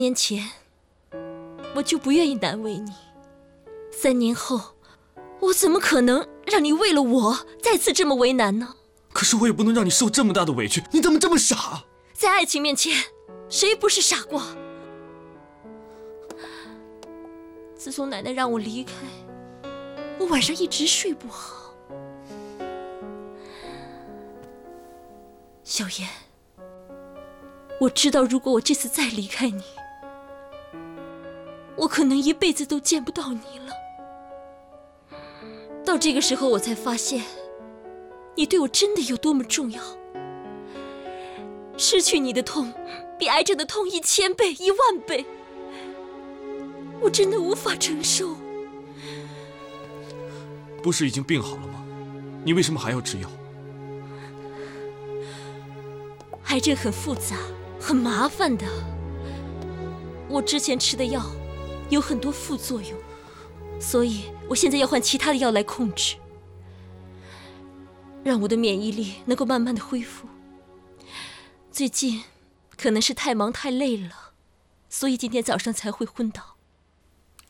年前我就不愿意难为你，3年后我怎么可能让你为了我再次这么为难呢？ 可是我也不能让你受这么大的委屈，你怎么这么傻？ 在爱情面前，谁不是傻瓜？自从奶奶让我离开，我晚上一直睡不好。小妍，我知道如果我这次再离开你，我可能一辈子都见不到你了。到这个时候，我才发现，你对我真的有多么重要。失去你的痛，比癌症的痛1000倍、10000倍，我真的无法承受。 不是已经病好了吗？你为什么还要吃药？ 癌症很复杂，很麻烦的。我之前吃的药有很多副作用，所以我现在要换其他的药来控制，让我的免疫力能够慢慢的恢复。最近可能是太忙太累了，所以今天早上才会昏倒。